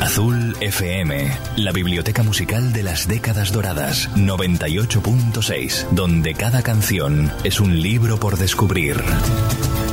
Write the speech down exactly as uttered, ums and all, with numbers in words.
Azul F M, la biblioteca musical de las décadas doradas, noventa y ocho punto seis, donde cada canción es un libro por descubrir.